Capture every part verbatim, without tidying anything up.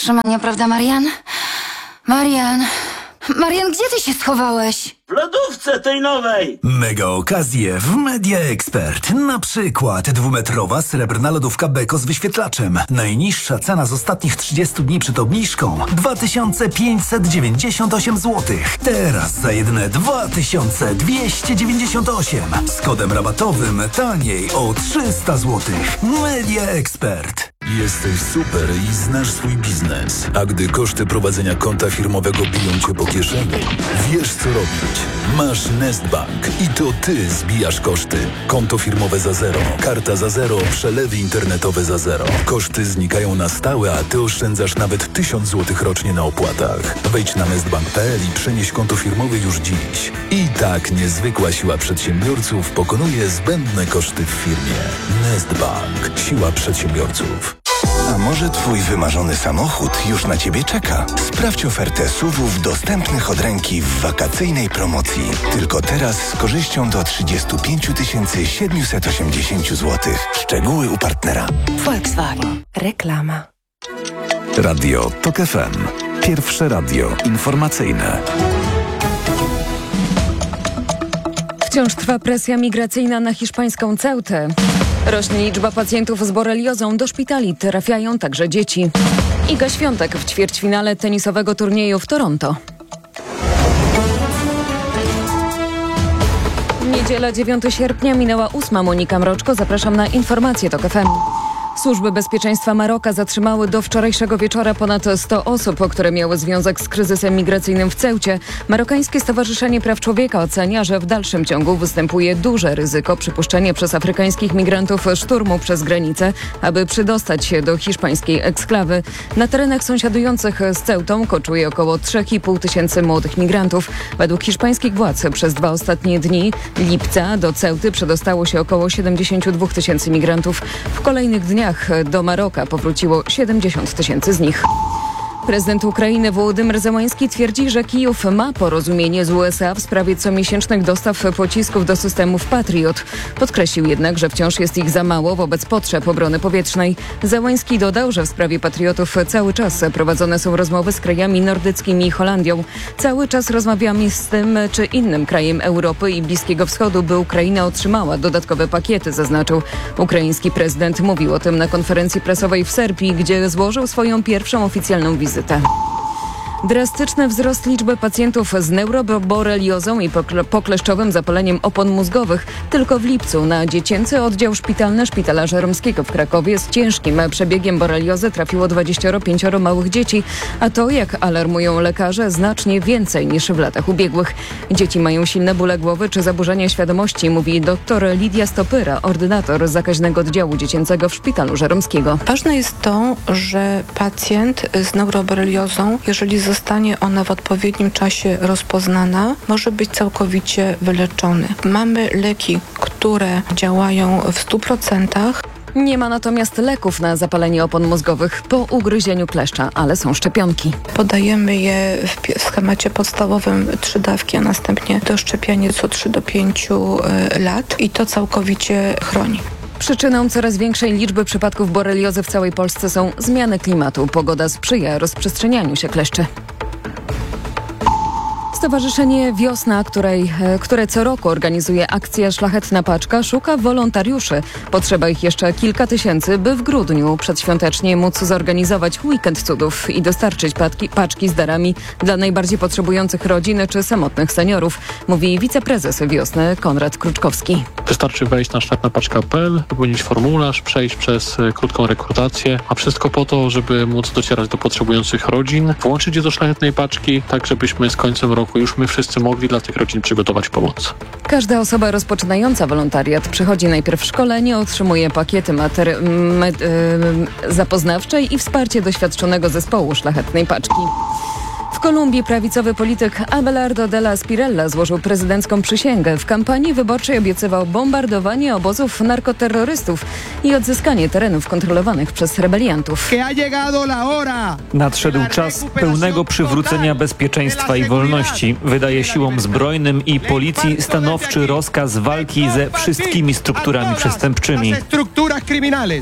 zatrzymania, prawda, Marian? Marian... Marian, gdzie ty się schowałeś? W lodówce tej nowej! Mega okazje w Media Expert. Na przykład dwumetrowa srebrna lodówka Beko z wyświetlaczem. Najniższa cena z ostatnich trzydziestu dni przed obniżką dwa tysiące pięćset dziewięćdziesiąt osiem złotych. Teraz za jedyne dwa tysiące dwieście dziewięćdziesiąt osiem. Z kodem rabatowym taniej o trzysta złotych. Media Expert. Jesteś super i znasz swój biznes. A gdy koszty prowadzenia konta firmowego biją cię po kieszeni, wiesz co robić. Masz Nestbank i to ty zbijasz koszty. Konto firmowe za zero, karta za zero, przelewy internetowe za zero. Koszty znikają na stałe, a ty oszczędzasz nawet tysiąc złotych rocznie na opłatach. Wejdź na nestbank kropka p l i przenieś konto firmowe już dziś. I tak niezwykła siła przedsiębiorców pokonuje zbędne koszty w firmie. Nestbank. Siła przedsiębiorców. A może twój wymarzony samochód już na ciebie czeka? Sprawdź ofertę S U V-ów dostępnych od ręki w wakacyjnej promocji. Tylko teraz z korzyścią do trzydzieści pięć tysięcy siedemset osiemdziesiąt złotych. Szczegóły u partnera. Volkswagen. Reklama. Radio TOK F M. Pierwsze radio informacyjne. Wciąż trwa presja migracyjna na hiszpańską Ceutę. Rośnie liczba pacjentów z boreliozą, do szpitali trafiają także dzieci. Iga Świątek w ćwierćfinale tenisowego turnieju w Toronto. Niedziela dziewiątego sierpnia minęła ósma. Monika Mroczko, zapraszam na informacje TOK F M. Służby bezpieczeństwa Maroka zatrzymały do wczorajszego wieczora ponad sto osób, które miały związek z kryzysem migracyjnym w Ceucie. Marokańskie Stowarzyszenie Praw Człowieka ocenia, że w dalszym ciągu występuje duże ryzyko przypuszczenia przez afrykańskich migrantów szturmu przez granicę, aby przydostać się do hiszpańskiej eksklawy. Na terenach sąsiadujących z Ceutą koczuje około trzy i pół tysięcy młodych migrantów. Według hiszpańskich władz przez dwa ostatnie dni lipca do Ceuty przedostało się około siedemdziesiąt dwa tysięcy migrantów. W kolejnych dniach do Maroka powróciło siedemdziesiąt tysięcy z nich. Prezydent Ukrainy Wołodymyr Zełański twierdzi, że Kijów ma porozumienie z U S A w sprawie comiesięcznych dostaw pocisków do systemów Patriot. Podkreślił jednak, że wciąż jest ich za mało wobec potrzeb obrony powietrznej. Zełański dodał, że w sprawie Patriotów cały czas prowadzone są rozmowy z krajami nordyckimi i Holandią. Cały czas rozmawiamy z tym czy innym krajem Europy i Bliskiego Wschodu, by Ukraina otrzymała dodatkowe pakiety, zaznaczył. Ukraiński prezydent mówił o tym na konferencji prasowej w Serbii, gdzie złożył swoją pierwszą oficjalną wizytę. Drastyczny wzrost liczby pacjentów z neuroboreliozą i pokleszczowym zapaleniem opon mózgowych. Tylko w lipcu na dziecięcy oddział szpitalny Szpitala Żeromskiego w Krakowie z ciężkim przebiegiem boreliozy trafiło dwadzieścia pięć małych dzieci, a to, jak alarmują lekarze, znacznie więcej niż w latach ubiegłych. Dzieci mają silne bóle głowy czy zaburzenia świadomości, mówi dr Lidia Stopyra, ordynator zakaźnego oddziału dziecięcego w Szpitalu Żeromskiego. Ważne jest to, że pacjent z neuroboreliozą, jeżeli zostanie ona w odpowiednim czasie rozpoznana, może być całkowicie wyleczony. Mamy leki, które działają w stu procentach. Nie ma natomiast leków na zapalenie opon mózgowych po ugryzieniu kleszcza, ale są szczepionki. Podajemy je w schemacie podstawowym trzy dawki, a następnie doszczepianie co trzy do pięciu lat i to całkowicie chroni. Przyczyną coraz większej liczby przypadków boreliozy w całej Polsce są zmiany klimatu. Pogoda sprzyja rozprzestrzenianiu się kleszczy. Stowarzyszenie Wiosna, której, które co roku organizuje akcję Szlachetna Paczka, szuka wolontariuszy. Potrzeba ich jeszcze kilka tysięcy, by w grudniu przedświątecznie móc zorganizować weekend cudów i dostarczyć paczki, paczki z darami dla najbardziej potrzebujących rodzin czy samotnych seniorów, mówi wiceprezes Wiosny Konrad Kruczkowski. Wystarczy wejść na szlachetna paczka kropka p l, wypełnić formularz, przejść przez krótką rekrutację, a wszystko po to, żeby móc docierać do potrzebujących rodzin, włączyć je do szlachetnej paczki, tak żebyśmy z końcem roku już my wszyscy mogli dla tych rodzin przygotować pomoc. Każda osoba rozpoczynająca wolontariat przychodzi najpierw szkolenie, otrzymuje pakiety materi- med- yy, zapoznawcze i wsparcie doświadczonego zespołu Szlachetnej Paczki. W Kolumbii prawicowy polityk Abelardo de la Spirella złożył prezydencką przysięgę. W kampanii wyborczej obiecywał bombardowanie obozów narkoterrorystów i odzyskanie terenów kontrolowanych przez rebeliantów. Nadszedł czas pełnego przywrócenia bezpieczeństwa i wolności. Wydaje siłom zbrojnym i policji stanowczy rozkaz walki ze wszystkimi strukturami przestępczymi.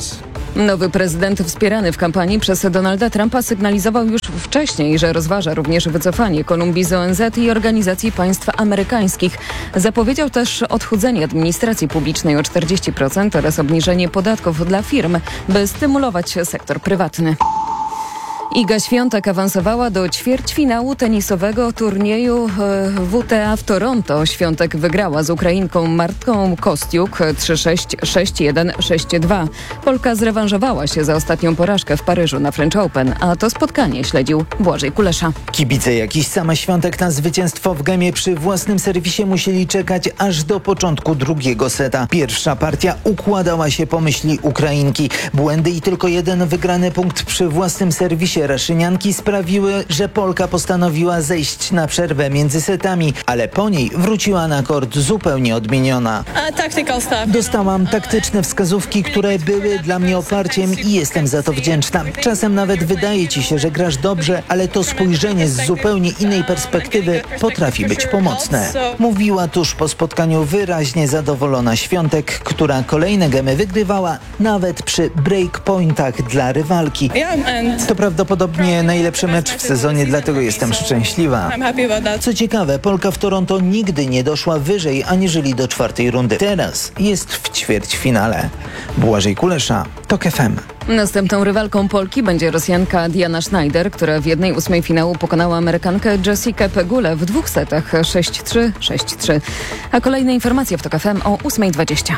Nowy prezydent wspierany w kampanii przez Donalda Trumpa sygnalizował już wcześniej, że rozważa również wycofanie Kolumbii z O N Z i Organizacji Państw Amerykańskich. Zapowiedział też odchudzenie administracji publicznej o czterdzieści procent oraz obniżenie podatków dla firm, by stymulować sektor prywatny. Iga Świątek awansowała do ćwierćfinału tenisowego turnieju W T A w Toronto. Świątek wygrała z Ukrainką Martą Kostiuk trzy sześć, sześć jeden, sześć dwa. Polka zrewanżowała się za ostatnią porażkę w Paryżu na French Open, a to spotkanie śledził Błażej Kulesza. Kibice jak i sama Świątek na zwycięstwo w gemie przy własnym serwisie musieli czekać aż do początku drugiego seta. Pierwsza partia układała się po myśli Ukrainki. Błędy i tylko jeden wygrany punkt przy własnym serwisie raszynianki sprawiły, że Polka postanowiła zejść na przerwę między setami, ale po niej wróciła na kort zupełnie odmieniona. Dostałam taktyczne wskazówki, które były dla mnie oparciem i jestem za to wdzięczna. Czasem nawet wydaje ci się, że grasz dobrze, ale to spojrzenie z zupełnie innej perspektywy potrafi być pomocne. Mówiła tuż po spotkaniu wyraźnie zadowolona Świątek, która kolejne gemy wygrywała nawet przy breakpointach dla rywalki. To prawdopodobnie najlepszy mecz w sezonie, dlatego jestem szczęśliwa. Co ciekawe, Polka w Toronto nigdy nie doszła wyżej aniżeli do czwartej rundy. Teraz jest w ćwierćfinale. Błażej Kulesza, TOK F M. Następną rywalką Polki będzie Rosjanka Diana Schneider, która w jednej ósmej finału pokonała Amerykankę Jessikę Pegulę w dwóch setach sześć trzy, sześć trzy. A kolejne informacje w TOK F M o ósma dwadzieścia.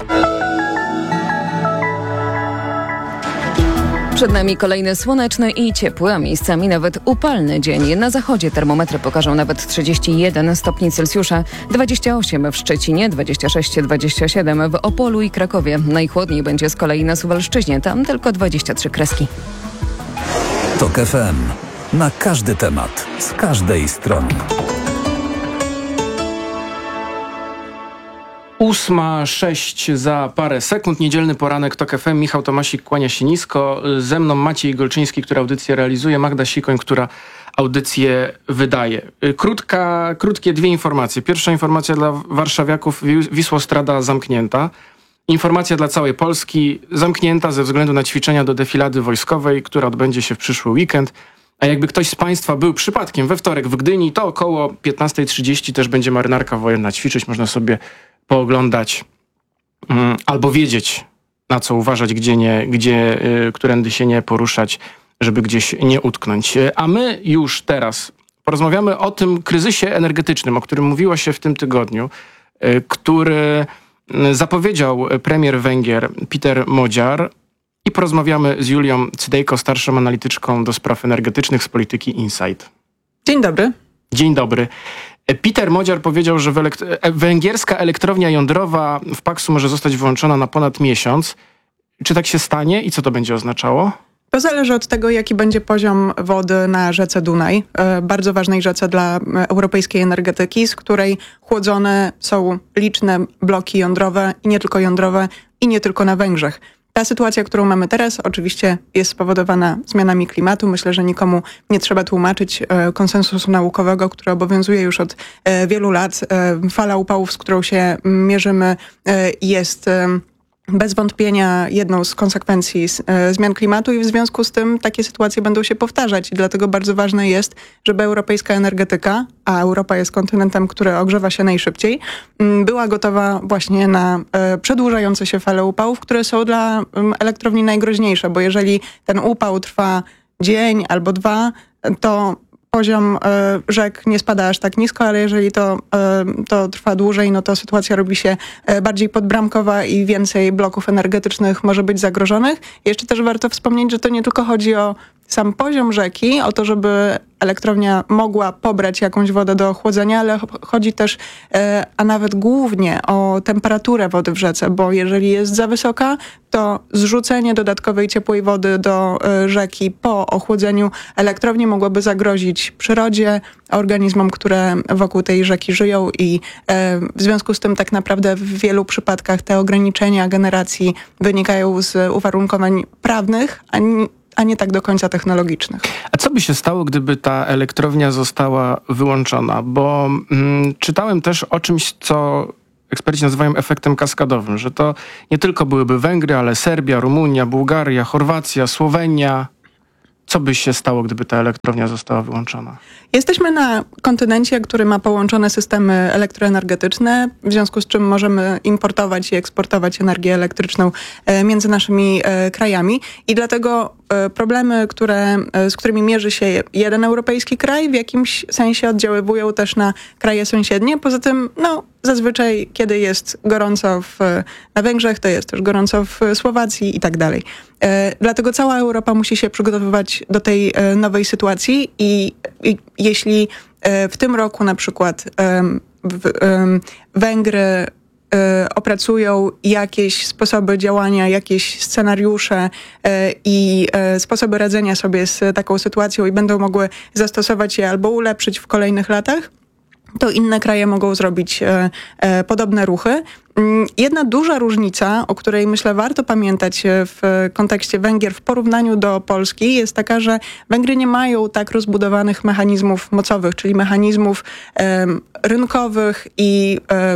Przed nami kolejny słoneczny i ciepły, a miejscami nawet upalny dzień. Na zachodzie termometry pokażą nawet trzydzieści jeden stopni Celsjusza, dwadzieścia osiem w Szczecinie, dwadzieścia sześć dwadzieścia siedem w Opolu i Krakowie. Najchłodniej będzie z kolei na Suwalszczyźnie, tam tylko dwadzieścia trzy kreski. TOK F M. Na każdy temat, z każdej strony. Ósma sześć za parę sekund. Niedzielny poranek TOK F M. Michał Tomasik kłania się nisko. Ze mną Maciej Golczyński, który audycję realizuje. Magda Sikoń, która audycję wydaje. Krótka, krótkie dwie informacje. Pierwsza informacja dla warszawiaków. Wisłostrada zamknięta. Informacja dla całej Polski. Zamknięta ze względu na ćwiczenia do defilady wojskowej, która odbędzie się w przyszły weekend. A jakby ktoś z Państwa był przypadkiem we wtorek w Gdyni, to około piętnasta trzydzieści też będzie marynarka wojenna ćwiczyć. Można sobie pooglądać um, albo wiedzieć, na co uważać, gdzie nie, gdzie, y, którędy się nie poruszać, żeby gdzieś nie utknąć. A my już teraz porozmawiamy o tym kryzysie energetycznym, o którym mówiło się w tym tygodniu, y, który zapowiedział premier Węgier Peter Magyar, i porozmawiamy z Julią Cydejko, starszą analityczką do spraw energetycznych z Polityki Insight. Dzień dobry. Dzień dobry. Peter Magyar powiedział, że elekt- węgierska elektrownia jądrowa w Paksu może zostać wyłączona na ponad miesiąc. Czy tak się stanie i co to będzie oznaczało? To zależy od tego, jaki będzie poziom wody na rzece Dunaj, bardzo ważnej rzece dla europejskiej energetyki, z której chłodzone są liczne bloki jądrowe i nie tylko jądrowe i nie tylko na Węgrzech. Ta sytuacja, którą mamy teraz, oczywiście jest spowodowana zmianami klimatu. Myślę, że nikomu nie trzeba tłumaczyć e, konsensusu naukowego, który obowiązuje już od e, wielu lat. E, fala upałów, z którą się mierzymy, e, jest e, bez wątpienia jedną z konsekwencji e, zmian klimatu i w związku z tym takie sytuacje będą się powtarzać. I dlatego bardzo ważne jest, żeby europejska energetyka, a Europa jest kontynentem, który ogrzewa się najszybciej, m, była gotowa właśnie na e, przedłużające się fale upałów, które są dla m, elektrowni najgroźniejsze, bo jeżeli ten upał trwa dzień albo dwa, to poziom e, rzek nie spada aż tak nisko, ale jeżeli to, e, to trwa dłużej, no to sytuacja robi się e, bardziej podbramkowa i więcej bloków energetycznych może być zagrożonych. Jeszcze też warto wspomnieć, że to nie tylko chodzi o sam poziom rzeki, o to, żeby elektrownia mogła pobrać jakąś wodę do chłodzenia, ale chodzi też, e, a nawet głównie o temperaturę wody w rzece, bo jeżeli jest za wysoka, to zrzucenie dodatkowej ciepłej wody do e, rzeki po ochłodzeniu elektrowni mogłoby zagrozić przyrodzie, organizmom, które wokół tej rzeki żyją i e, w związku z tym tak naprawdę w wielu przypadkach te ograniczenia generacji wynikają z uwarunkowań prawnych, a nie a nie tak do końca technologicznych. A co by się stało, gdyby ta elektrownia została wyłączona? Bo mm, czytałem też o czymś, co eksperci nazywają efektem kaskadowym, że to nie tylko byłyby Węgry, ale Serbia, Rumunia, Bułgaria, Chorwacja, Słowenia. Co by się stało, gdyby ta elektrownia została wyłączona? Jesteśmy na kontynencie, który ma połączone systemy elektroenergetyczne, w związku z czym możemy importować i eksportować energię elektryczną między naszymi krajami i dlatego problemy, które, z którymi mierzy się jeden europejski kraj, w jakimś sensie oddziaływują też na kraje sąsiednie. Poza tym, no, zazwyczaj, kiedy jest gorąco w, na Węgrzech, to jest też gorąco w Słowacji i tak dalej. Dlatego cała Europa musi się przygotowywać do tej nowej sytuacji i, i jeśli w tym roku na przykład w, Węgry opracują jakieś sposoby działania, jakieś scenariusze i sposoby radzenia sobie z taką sytuacją i będą mogły zastosować je albo ulepszyć w kolejnych latach, to inne kraje mogą zrobić e, e, podobne ruchy. Jedna duża różnica, o której myślę warto pamiętać w kontekście Węgier w porównaniu do Polski, jest taka, że Węgry nie mają tak rozbudowanych mechanizmów mocowych, czyli mechanizmów e, rynkowych i e,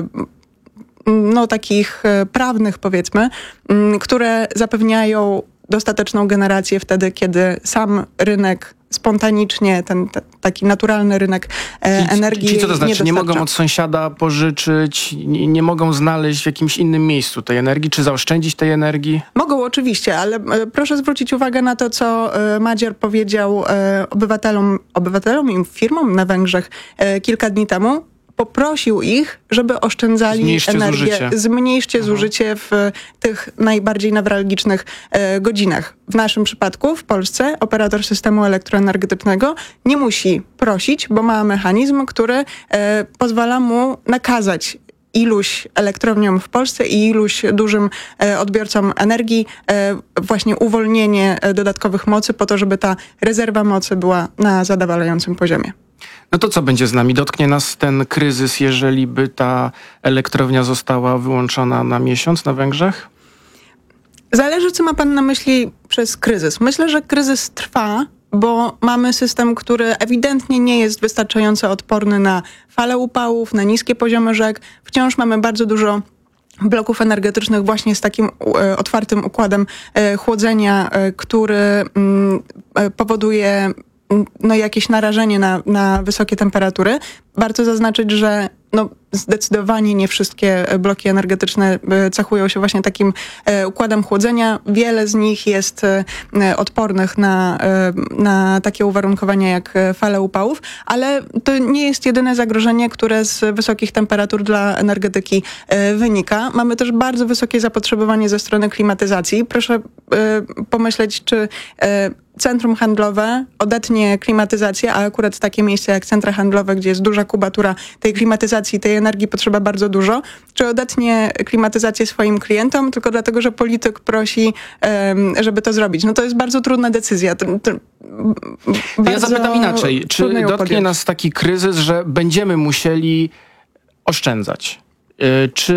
no takich prawnych, powiedzmy, które zapewniają dostateczną generację wtedy, kiedy sam rynek spontanicznie, ten t- taki naturalny rynek e, Czyli- energii Czyli co to znaczy? nie Nie dostarcza. mogą od sąsiada pożyczyć, nie, nie mogą znaleźć w jakimś innym miejscu tej energii, czy zaoszczędzić tej energii? Mogą oczywiście, ale e, proszę zwrócić uwagę na to, co e, Magyar powiedział e, obywatelom, obywatelom i firmom na Węgrzech e, kilka dni temu. Poprosił ich, żeby oszczędzali Zmniejszcie energię, zużycie. zmniejszcie zużycie w tych najbardziej newralgicznych e, godzinach. W naszym przypadku, w Polsce, operator systemu elektroenergetycznego nie musi prosić, bo ma mechanizm, który e, pozwala mu nakazać iluś elektrowniom w Polsce i iluś dużym e, odbiorcom energii e, właśnie uwolnienie e, dodatkowych mocy po to, żeby ta rezerwa mocy była na zadowalającym poziomie. No to co będzie z nami? Dotknie nas ten kryzys, jeżeli by ta elektrownia została wyłączona na miesiąc na Węgrzech? Zależy, co ma pan na myśli przez kryzys. Myślę, że kryzys trwa, bo mamy system, który ewidentnie nie jest wystarczająco odporny na fale upałów, na niskie poziomy rzek. Wciąż mamy bardzo dużo bloków energetycznych właśnie z takim e, otwartym układem e, chłodzenia, e, który mm, e, powoduje no, jakieś narażenie na, na wysokie temperatury. Warto zaznaczyć, że no, zdecydowanie nie wszystkie bloki energetyczne cechują się właśnie takim e, układem chłodzenia. Wiele z nich jest e, odpornych na, e, na takie uwarunkowania jak fale upałów, ale to nie jest jedyne zagrożenie, które z wysokich temperatur dla energetyki e, wynika. Mamy też bardzo wysokie zapotrzebowanie ze strony klimatyzacji. Proszę e, pomyśleć, czy e, centrum handlowe odetnie klimatyzację, a akurat takie miejsce jak centra handlowe, gdzie jest duża kubatura tej klimatyzacji, tej energii potrzeba bardzo dużo, czy odetnie klimatyzację swoim klientom tylko dlatego, że polityk prosi, um, żeby to zrobić. No to jest bardzo trudna decyzja. To, to Ja zapytam inaczej. Czy dotknie podjąć. nas taki kryzys, że będziemy musieli oszczędzać? Yy, Czy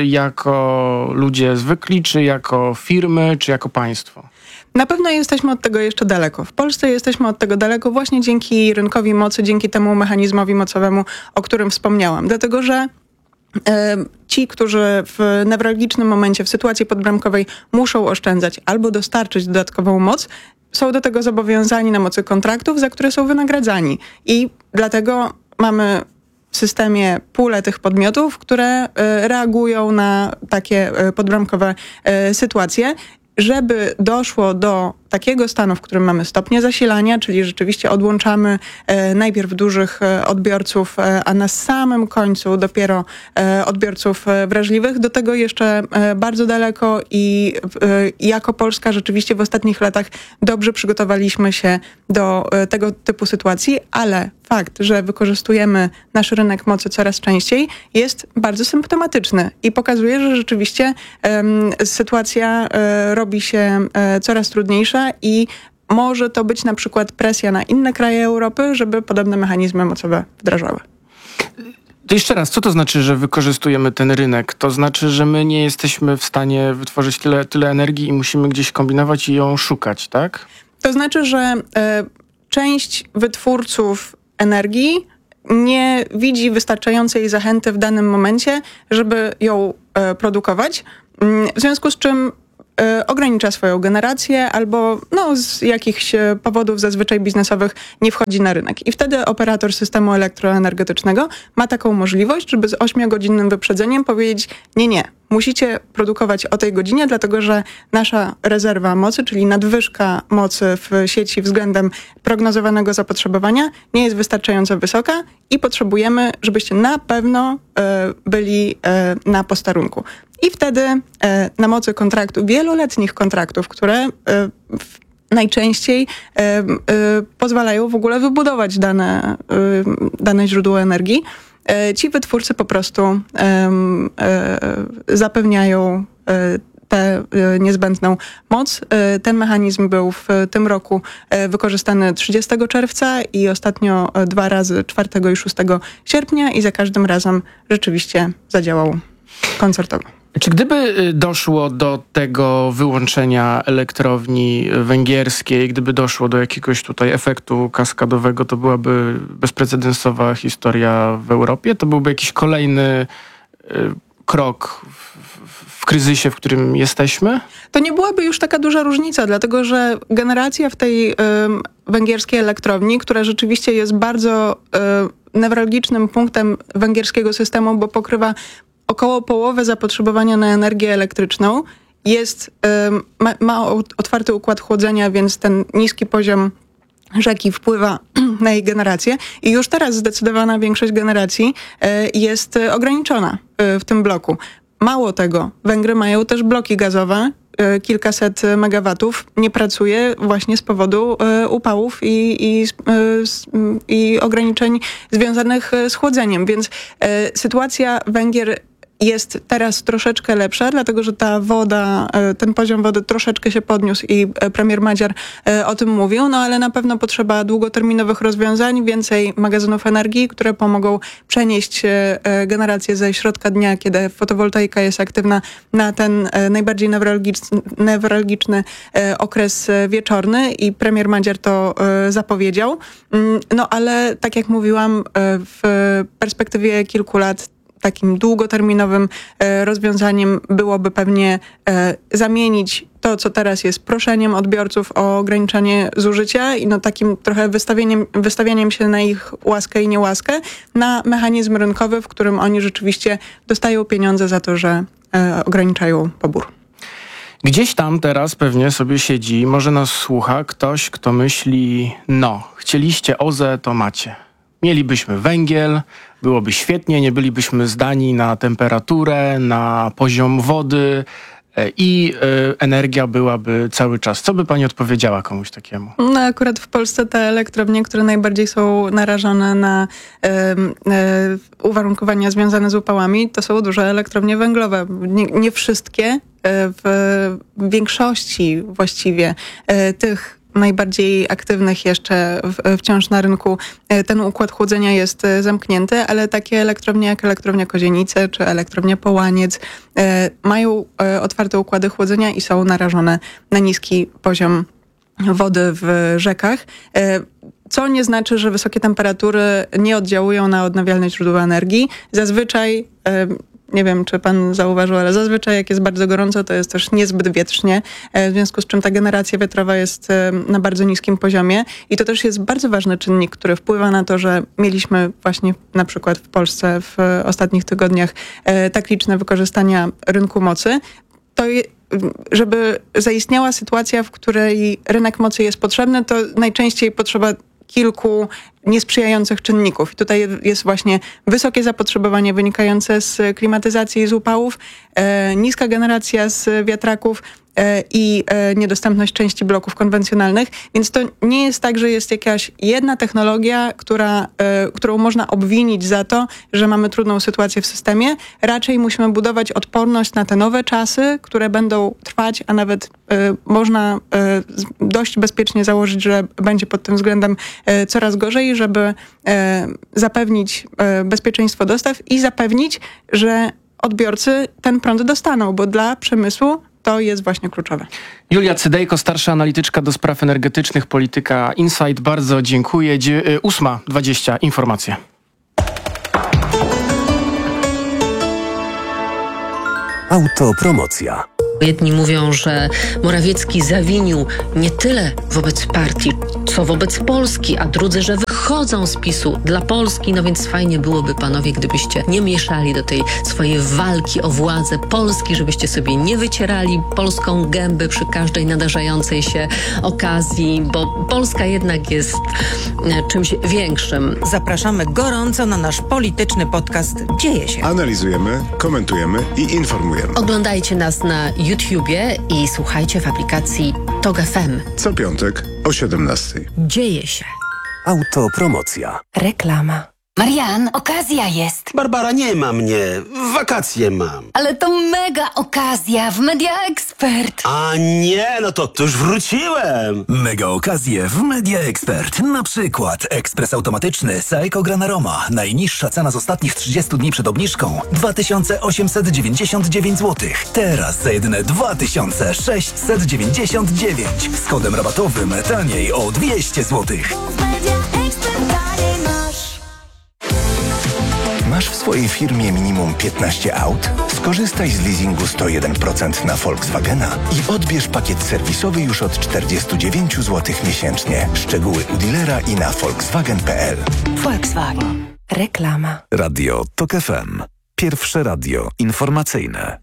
jako ludzie zwykli, czy jako firmy, czy jako państwo? Na pewno jesteśmy od tego jeszcze daleko. W Polsce jesteśmy od tego daleko właśnie dzięki rynkowi mocy, dzięki temu mechanizmowi mocowemu, o którym wspomniałam. Dlatego, że e, ci, którzy w newralgicznym momencie, w sytuacji podbramkowej muszą oszczędzać albo dostarczyć dodatkową moc, są do tego zobowiązani na mocy kontraktów, za które są wynagradzani. I dlatego mamy w systemie pulę tych podmiotów, które e, reagują na takie e, podbramkowe e, sytuacje. Żeby doszło do takiego stanu, w którym mamy stopnie zasilania, czyli rzeczywiście odłączamy e, najpierw dużych e, odbiorców, e, a na samym końcu dopiero e, odbiorców e, wrażliwych. Do tego jeszcze e, bardzo daleko i e, jako Polska rzeczywiście w ostatnich latach dobrze przygotowaliśmy się do e, tego typu sytuacji, ale fakt, że wykorzystujemy nasz rynek mocy coraz częściej, jest bardzo symptomatyczny i pokazuje, że rzeczywiście em, sytuacja e, robi się e, coraz trudniejsza i może to być na przykład presja na inne kraje Europy, żeby podobne mechanizmy mocowe wdrażały. To jeszcze raz, co to znaczy, że wykorzystujemy ten rynek? To znaczy, że my nie jesteśmy w stanie wytworzyć tyle, tyle energii i musimy gdzieś kombinować i ją szukać, tak? To znaczy, że e, część wytwórców energii nie widzi wystarczającej zachęty w danym momencie, żeby ją e, produkować, w związku z czym e, ogranicza swoją generację albo no, z jakichś powodów zazwyczaj biznesowych nie wchodzi na rynek. I wtedy operator systemu elektroenergetycznego ma taką możliwość, żeby z ośmiogodzinnym wyprzedzeniem powiedzieć nie, nie, musicie produkować o tej godzinie, dlatego że nasza rezerwa mocy, czyli nadwyżka mocy w sieci względem prognozowanego zapotrzebowania nie jest wystarczająco wysoka i potrzebujemy, żebyście na pewno e, byli e, na posterunku. I wtedy e, na mocy kontraktu, wieloletnich kontraktów, które e, w, najczęściej e, e, pozwalają w ogóle wybudować dane, e, dane źródło energii, ci wytwórcy po prostu um, e, zapewniają e, tę e, niezbędną moc. E, ten mechanizm był w tym roku e, wykorzystany trzydziestego czerwca i ostatnio e, dwa razy czwartego i szóstego sierpnia i za każdym razem rzeczywiście zadziałał koncertowo. Czy gdyby doszło do tego wyłączenia elektrowni węgierskiej, gdyby doszło do jakiegoś tutaj efektu kaskadowego, to byłaby bezprecedensowa historia w Europie? To byłby jakiś kolejny y, krok w, w, w kryzysie, w którym jesteśmy? To nie byłaby już taka duża różnica, dlatego że generacja w tej y, węgierskiej elektrowni, która rzeczywiście jest bardzo y, newralgicznym punktem węgierskiego systemu, bo pokrywa około połowę zapotrzebowania na energię elektryczną, jest, ma, ma otwarty układ chłodzenia, więc ten niski poziom rzeki wpływa na jej generację i już teraz zdecydowana większość generacji jest ograniczona w tym bloku. Mało tego, Węgry mają też bloki gazowe, kilkaset megawatów nie pracuje właśnie z powodu upałów i, i, i ograniczeń związanych z chłodzeniem, więc sytuacja Węgier jest teraz troszeczkę lepsza, dlatego że ta woda, ten poziom wody troszeczkę się podniósł i premier Magyar o tym mówił, no ale na pewno potrzeba długoterminowych rozwiązań, więcej magazynów energii, które pomogą przenieść generację ze środka dnia, kiedy fotowoltaika jest aktywna, na ten najbardziej newralgiczny, newralgiczny okres wieczorny i premier Magyar to zapowiedział. No ale tak jak mówiłam, w perspektywie kilku lat takim długoterminowym e, rozwiązaniem byłoby pewnie e, zamienić to, co teraz jest proszeniem odbiorców o ograniczanie zużycia i no takim trochę wystawieniem, wystawianiem się na ich łaskę i niełaskę, na mechanizm rynkowy, w którym oni rzeczywiście dostają pieniądze za to, że e, ograniczają pobór. Gdzieś tam teraz pewnie sobie siedzi, może nas słucha ktoś, kto myśli, no, chcieliście O Z E, to macie. Mielibyśmy węgiel, byłoby świetnie, nie bylibyśmy zdani na temperaturę, na poziom wody i y, energia byłaby cały czas. Co by pani odpowiedziała komuś takiemu? No akurat w Polsce te elektrownie, które najbardziej są narażone na y, y, uwarunkowania związane z upałami, to są duże elektrownie węglowe. Nie, nie wszystkie, y, w większości właściwie y, tych najbardziej aktywnych jeszcze w, wciąż na rynku ten układ chłodzenia jest zamknięty, ale takie elektrownie jak elektrownia Kozienice czy elektrownia Połaniec e, mają e, otwarte układy chłodzenia i są narażone na niski poziom wody w rzekach, e, co nie znaczy, że wysokie temperatury nie oddziałują na odnawialne źródła energii. Zazwyczaj e, nie wiem, czy pan zauważył, ale zazwyczaj jak jest bardzo gorąco, to jest też niezbyt wietrznie, w związku z czym ta generacja wiatrowa jest na bardzo niskim poziomie i to też jest bardzo ważny czynnik, który wpływa na to, że mieliśmy właśnie na przykład w Polsce w ostatnich tygodniach tak liczne wykorzystania rynku mocy. To je, żeby zaistniała sytuacja, w której rynek mocy jest potrzebny, to najczęściej potrzeba kilku niesprzyjających czynników. I tutaj jest właśnie wysokie zapotrzebowanie wynikające z klimatyzacji i z upałów, e, niska generacja z wiatraków e, i e, niedostępność części bloków konwencjonalnych. Więc to nie jest tak, że jest jakaś jedna technologia, która, e, którą można obwinić za to, że mamy trudną sytuację w systemie. Raczej musimy budować odporność na te nowe czasy, które będą trwać, a nawet e, można e, dość bezpiecznie założyć, że będzie pod tym względem e, coraz gorzej, żeby e, zapewnić e, bezpieczeństwo dostaw i zapewnić, że odbiorcy ten prąd dostaną, bo dla przemysłu to jest właśnie kluczowe. Julia Cydejko, starsza analityczka do spraw energetycznych, Polityka Insight. Bardzo dziękuję. ósma dwadzieścia informacje. Autopromocja. Jedni mówią, że Morawiecki zawinił nie tyle wobec partii, co wobec Polski, a drudzy, że wychodzą z PiSu dla Polski. No więc fajnie byłoby, panowie, gdybyście nie mieszali do tej swojej walki o władzę Polski, żebyście sobie nie wycierali polską gęby przy każdej nadarzającej się okazji, bo Polska jednak jest czymś większym. Zapraszamy gorąco na nasz polityczny podcast Dzieje się. Analizujemy, komentujemy i informujemy. Oglądajcie nas na YouTubie i słuchajcie w aplikacji Tok F M. Co piątek o siedemnastej. Dzieje się. Autopromocja. Reklama. Marian, okazja jest. Barbara, nie ma mnie. Wakacje mam. Ale to mega okazja w Media Expert. A nie, no to, to już wróciłem. Mega okazje w Media Expert. Na przykład ekspres automatyczny Saeco Granaroma. Najniższa cena z ostatnich trzydziestu dni przed obniżką dwa tysiące osiemset dziewięćdziesiąt dziewięć złotych. Teraz za jedyne dwa tysiące sześćset dziewięćdziesiąt dziewięć. Z kodem rabatowym taniej o dwieście złotych. Masz w swojej firmie minimum piętnaście aut? Skorzystaj z leasingu sto jeden procent na Volkswagena i odbierz pakiet serwisowy już od czterdzieści dziewięć złotych miesięcznie. Szczegóły u dealera i na volkswagen kropka p l. Volkswagen. Reklama. Radio Tok F M. Pierwsze radio informacyjne.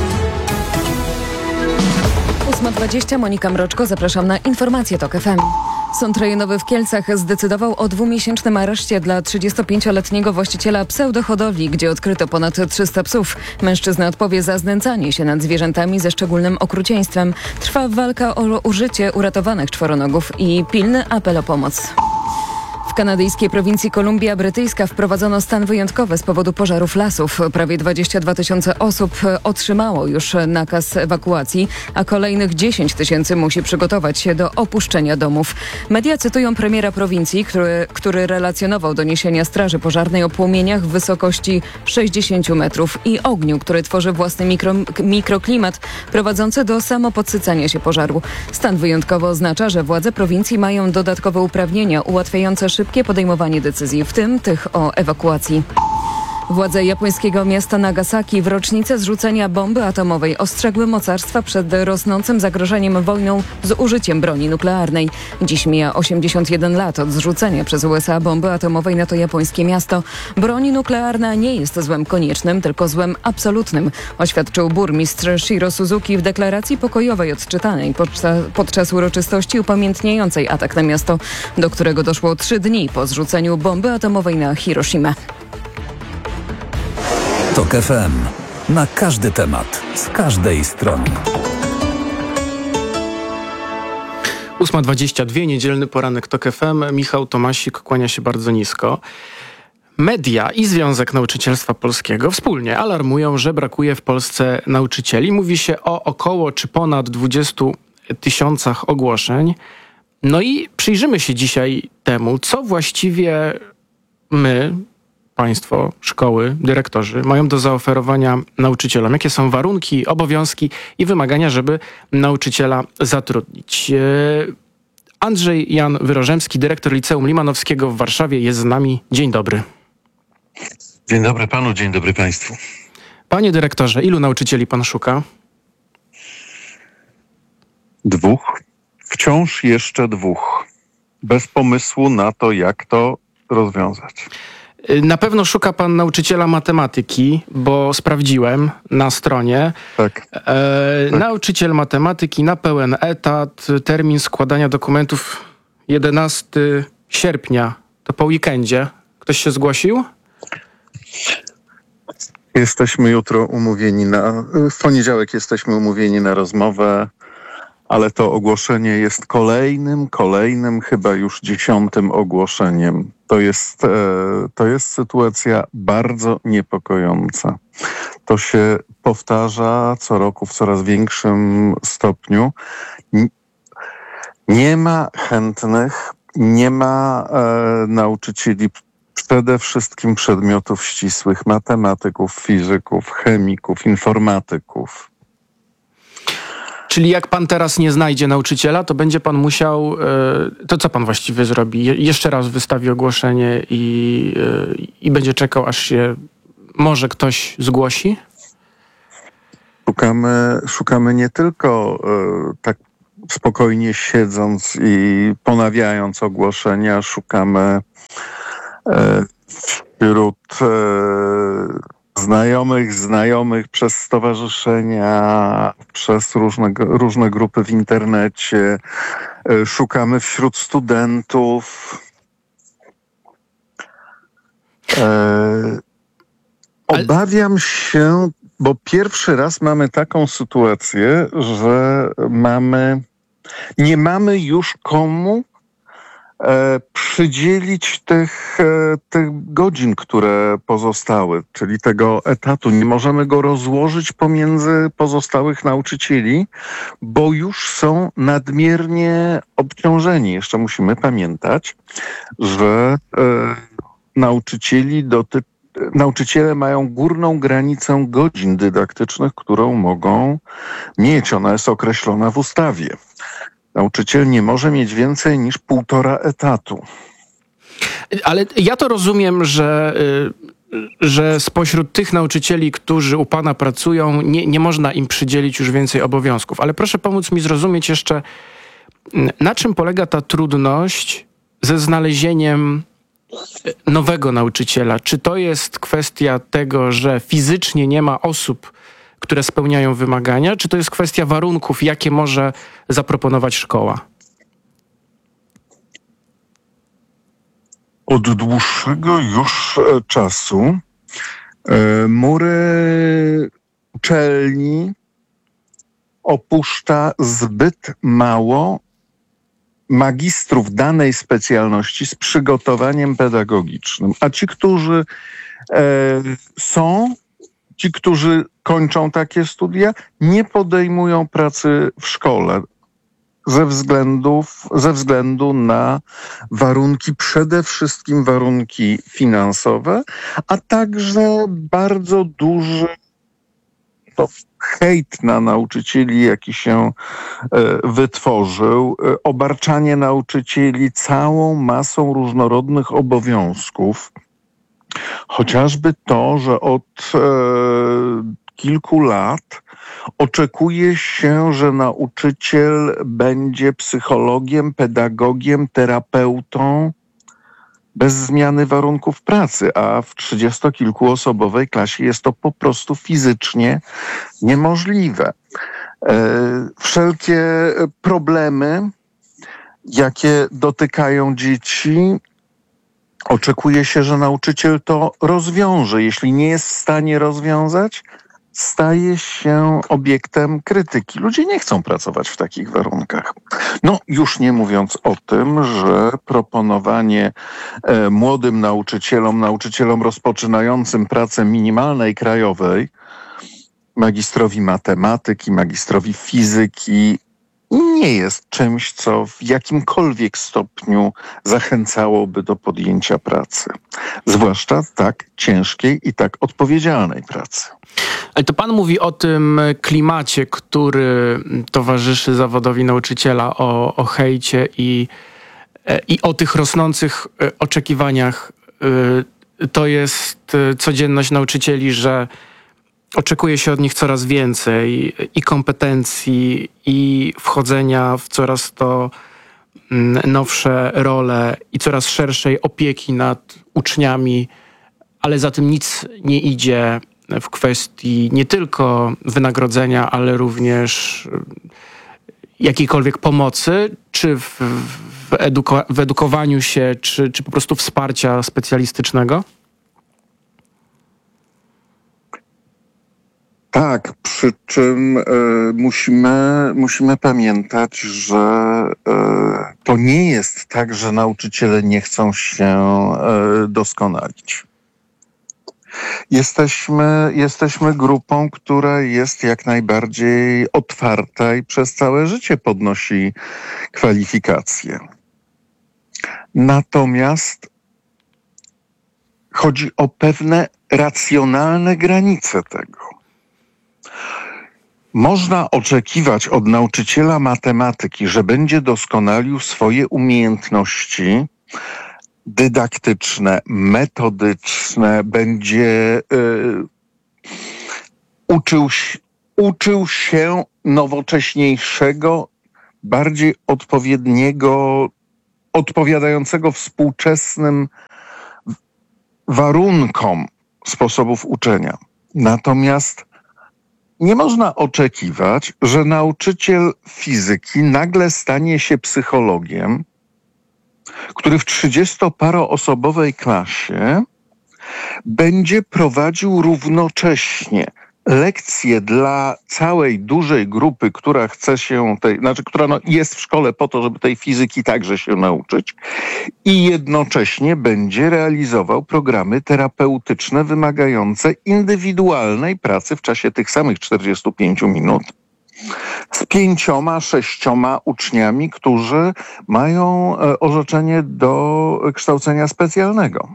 ósma dwadzieścia, Monika Mroczko, zapraszam na informacje Tok F M. Sąd rejonowy w Kielcach zdecydował o dwumiesięcznym areszcie dla trzydziestopięcioletniego właściciela pseudohodowli, gdzie odkryto ponad trzysta psów. Mężczyzna odpowie za znęcanie się nad zwierzętami ze szczególnym okrucieństwem. Trwa walka o użycie uratowanych czworonogów i pilny apel o pomoc. W kanadyjskiej prowincji Kolumbia Brytyjska wprowadzono stan wyjątkowy z powodu pożarów lasów. Prawie dwadzieścia dwa tysiące osób otrzymało już nakaz ewakuacji, a kolejnych dziesięć tysięcy musi przygotować się do opuszczenia domów. Media cytują premiera prowincji, który, który relacjonował doniesienia straży pożarnej o płomieniach w wysokości sześćdziesiąt metrów i ogniu, który tworzy własny mikro, mikroklimat prowadzący do samopodsycania się pożaru. Stan wyjątkowy oznacza, że władze prowincji mają dodatkowe uprawnienia ułatwiające szybkie podejmowanie decyzji, w tym tych o ewakuacji. Władze japońskiego miasta Nagasaki w rocznicę zrzucenia bomby atomowej ostrzegły mocarstwa przed rosnącym zagrożeniem wojną z użyciem broni nuklearnej. Dziś mija osiemdziesiąt jeden lat od zrzucenia przez U S A bomby atomowej na to japońskie miasto. Broń nuklearna nie jest złem koniecznym, tylko złem absolutnym, oświadczył burmistrz Shiro Suzuki w deklaracji pokojowej odczytanej podczas, podczas uroczystości upamiętniającej atak na miasto, do którego doszło trzy dni po zrzuceniu bomby atomowej na Hiroshimę. Tok F M. Na każdy temat, z każdej strony. ósma dwadzieścia dwa, niedzielny poranek Tok F M. Michał Tomasik kłania się bardzo nisko. Media i Związek Nauczycielstwa Polskiego wspólnie alarmują, że brakuje w Polsce nauczycieli. Mówi się o około czy ponad dwudziestu tysiącach ogłoszeń. No i przyjrzymy się dzisiaj temu, co właściwie my, państwo, szkoły, dyrektorzy mają do zaoferowania nauczycielom. Jakie są warunki, obowiązki i wymagania, żeby nauczyciela zatrudnić. Andrzej Jan Wyrożemski, dyrektor Liceum Limanowskiego w Warszawie jest z nami. Dzień dobry. Dzień dobry panu, dzień dobry państwu. Panie dyrektorze, ilu nauczycieli pan szuka? Dwóch. Wciąż jeszcze dwóch. Bez pomysłu na to, jak to rozwiązać. Na pewno szuka pan nauczyciela matematyki, bo sprawdziłem na stronie. Tak. E, tak. Nauczyciel matematyki na pełen etat, termin składania dokumentów jedenastego sierpnia, to po weekendzie. Ktoś się zgłosił? Jesteśmy jutro umówieni na... W poniedziałek jesteśmy umówieni na rozmowę, ale to ogłoszenie jest kolejnym, kolejnym, chyba już dziesiątym ogłoszeniem. To jest, e, to jest sytuacja bardzo niepokojąca. To się powtarza co roku w coraz większym stopniu. Nie ma chętnych, nie ma e, nauczycieli przede wszystkim przedmiotów ścisłych, matematyków, fizyków, chemików, informatyków. Czyli jak pan teraz nie znajdzie nauczyciela, to będzie pan musiał... To co pan właściwie zrobi? Jeszcze raz wystawi ogłoszenie i, i będzie czekał, aż się może ktoś zgłosi? szukamy, szukamy nie tylko e, tak spokojnie siedząc i ponawiając ogłoszenia, szukamy e, wśród e, znajomych, znajomych przez stowarzyszenia, przez różne, różne grupy w internecie, e, szukamy wśród studentów. E, obawiam się, bo pierwszy raz mamy taką sytuację, że mamy, nie mamy już komu e, przydzielić tych, e, tych godzin, które pozostały, czyli tego etatu. Nie możemy go rozłożyć pomiędzy pozostałych nauczycieli, bo już są nadmiernie obciążeni. Jeszcze musimy pamiętać, że e, nauczycieli dotyczy Nauczyciele mają górną granicę godzin dydaktycznych, którą mogą mieć. Ona jest określona w ustawie. Nauczyciel nie może mieć więcej niż półtora etatu. Ale ja to rozumiem, że, że spośród tych nauczycieli, którzy u pana pracują, nie, nie można im przydzielić już więcej obowiązków. Ale proszę pomóc mi zrozumieć jeszcze, na czym polega ta trudność ze znalezieniem nowego nauczyciela. Czy to jest kwestia tego, że fizycznie nie ma osób, które spełniają wymagania, czy to jest kwestia warunków, jakie może zaproponować szkoła? Od dłuższego już czasu e, mury uczelni opuszcza zbyt mało magistrów danej specjalności z przygotowaniem pedagogicznym. A ci, którzy e, są, ci, którzy kończą takie studia, nie podejmują pracy w szkole ze względów, ze względu na warunki, przede wszystkim warunki finansowe, a także bardzo duży to hejt na nauczycieli, jaki się e, wytworzył, e, obarczanie nauczycieli całą masą różnorodnych obowiązków. Chociażby to, że od e, kilku lat oczekuje się, że nauczyciel będzie psychologiem, pedagogiem, terapeutą bez zmiany warunków pracy, a w trzydziestokilkuosobowej klasie jest to po prostu fizycznie niemożliwe. Wszelkie problemy, jakie dotykają dzieci, oczekuje się, że nauczyciel to rozwiąże. Jeśli nie jest w stanie rozwiązać, staje się obiektem krytyki. Ludzie nie chcą pracować w takich warunkach. No, już nie mówiąc o tym, że proponowanie e, młodym nauczycielom, nauczycielom rozpoczynającym pracę minimalnej krajowej, magistrowi matematyki, magistrowi fizyki, nie jest czymś, co w jakimkolwiek stopniu zachęcałoby do podjęcia pracy. Zwłaszcza tak ciężkiej i tak odpowiedzialnej pracy. Ale to pan mówi o tym klimacie, który towarzyszy zawodowi nauczyciela, o, o hejcie i, i o tych rosnących oczekiwaniach. To jest codzienność nauczycieli, że oczekuje się od nich coraz więcej i kompetencji, i wchodzenia w coraz to nowsze role i coraz szerszej opieki nad uczniami, ale za tym nic nie idzie w kwestii nie tylko wynagrodzenia, ale również jakiejkolwiek pomocy, czy w, w, eduko- w edukowaniu się, czy, czy po prostu wsparcia specjalistycznego? Tak, przy czym e, musimy, musimy pamiętać, że e, to nie jest tak, że nauczyciele nie chcą się e, doskonalić. Jesteśmy, jesteśmy grupą, która jest jak najbardziej otwarta i przez całe życie podnosi kwalifikacje. Natomiast chodzi o pewne racjonalne granice tego. Można oczekiwać od nauczyciela matematyki, że będzie doskonalił swoje umiejętności dydaktyczne, metodyczne, będzie y, uczył uczył się nowocześniejszego, bardziej odpowiedniego, odpowiadającego współczesnym warunkom sposobów uczenia. Natomiast nie można oczekiwać, że nauczyciel fizyki nagle stanie się psychologiem, który w trzydziestoparoosobowej klasie będzie prowadził równocześnie lekcje dla całej dużej grupy, która chce się tej, znaczy, która no jest w szkole po to, żeby tej fizyki także się nauczyć, i jednocześnie będzie realizował programy terapeutyczne wymagające indywidualnej pracy w czasie tych samych czterdziestu pięciu minut z pięcioma, sześcioma uczniami, którzy mają orzeczenie do kształcenia specjalnego.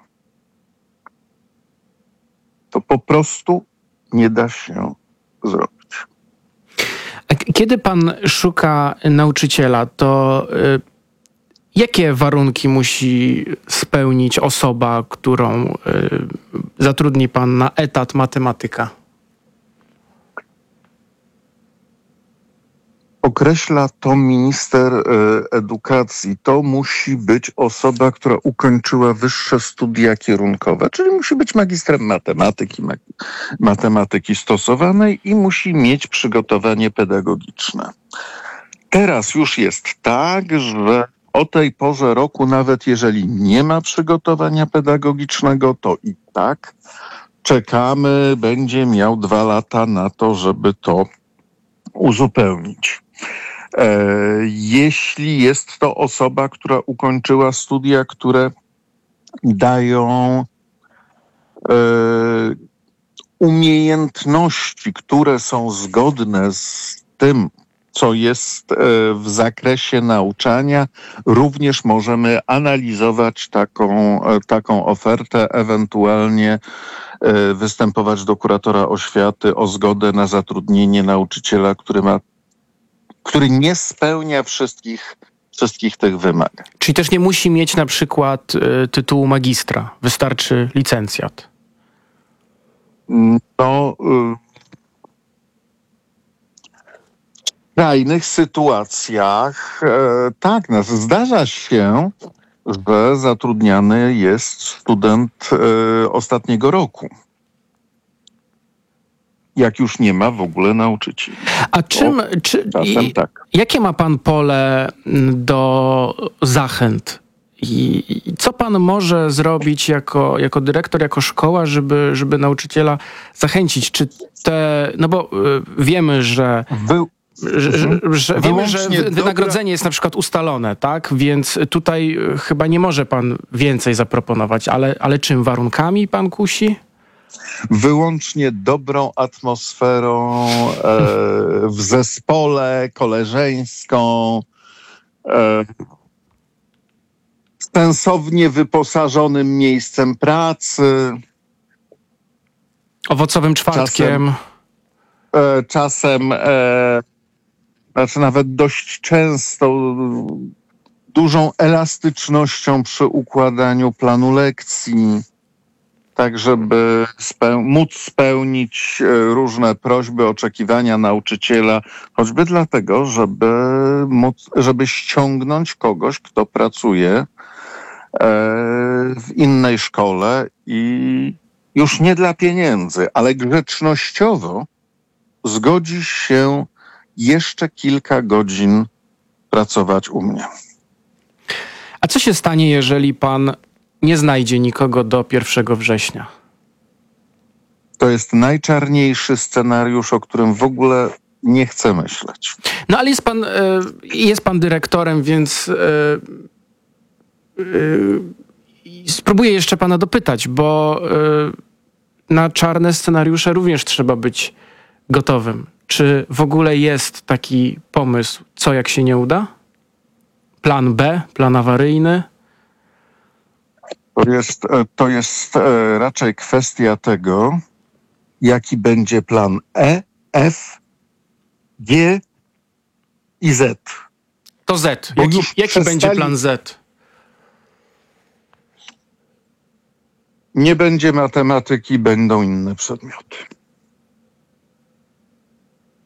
To po prostu nie da się zrobić. Kiedy pan szuka nauczyciela, to y, jakie warunki musi spełnić osoba, którą y, zatrudni pan na etat matematyka? Określa to minister e, edukacji. To musi być osoba, która ukończyła wyższe studia kierunkowe, czyli musi być magistrem matematyki, ma- matematyki stosowanej i musi mieć przygotowanie pedagogiczne. Teraz już jest tak, że o tej porze roku, nawet jeżeli nie ma przygotowania pedagogicznego, to i tak czekamy, będzie miał dwa lata na to, żeby to uzupełnić. E, jeśli jest to osoba, która ukończyła studia, które dają e, umiejętności, które są zgodne z tym, co jest e, w zakresie nauczania, również możemy analizować taką, e, taką ofertę, ewentualnie e, występować do kuratora oświaty o zgodę na zatrudnienie nauczyciela, który ma, który nie spełnia wszystkich, wszystkich tych wymagań. Czyli też nie musi mieć na przykład y, tytułu magistra, wystarczy licencjat. No, y- W skrajnych sytuacjach e, tak, no, zdarza się, że zatrudniany jest student e, ostatniego roku. Jak już nie ma w ogóle nauczycieli. A czym, czy, czasem i, tak. jakie ma pan pole do zachęt? I, i co pan może zrobić jako, jako dyrektor, jako szkoła, żeby, żeby nauczyciela zachęcić? Czy te, no bo y, wiemy, że... Wy... Że, że, że wiemy, że Wyłącznie wynagrodzenie dobra- jest na przykład ustalone, tak? Więc tutaj chyba nie może pan więcej zaproponować, ale, ale czym? Warunkami pan kusi? Wyłącznie dobrą atmosferą e, w zespole, koleżeńską, e, sensownie wyposażonym miejscem pracy. Owocowym czwartkiem. Czasem, e, czasem e, znaczy nawet dość często dużą elastycznością przy układaniu planu lekcji, tak żeby speł- móc spełnić e, różne prośby, oczekiwania nauczyciela, choćby dlatego, żeby móc, żeby ściągnąć kogoś, kto pracuje e, w innej szkole i już nie dla pieniędzy, ale grzecznościowo zgodzi się jeszcze kilka godzin pracować u mnie. A co się stanie, jeżeli pan nie znajdzie nikogo do pierwszego września? To jest najczarniejszy scenariusz, o którym w ogóle nie chcę myśleć. No ale jest pan, e, jest pan dyrektorem, więc e, e, spróbuję jeszcze pana dopytać, bo e, na czarne scenariusze również trzeba być gotowym. Czy w ogóle jest taki pomysł, co jak się nie uda? Plan B, plan awaryjny? To jest, to jest raczej kwestia tego, jaki będzie plan E, F, G i Z. To Z. Bo Jaki, już jaki przestali- będzie plan Z? Nie będzie matematyki, będą inne przedmioty.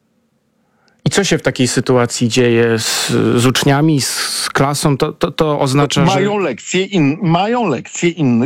co się w takiej sytuacji dzieje z, z uczniami, z, z klasą? To, to, to oznacza, mają że... lekcje in, mają lekcje innych